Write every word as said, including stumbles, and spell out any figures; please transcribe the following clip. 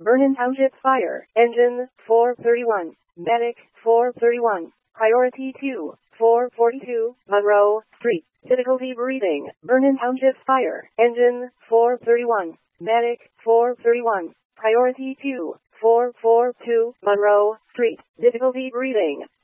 Vernon Township Fire. Engine, four thirty-one. Medic, four thirty-one. Priority two, four forty-two, Monroe Street. Difficulty breathing. Vernon Township Fire. Engine, four thirty-one. Medic, four thirty-one. Priority two, four forty-two, Monroe Street. Difficulty breathing.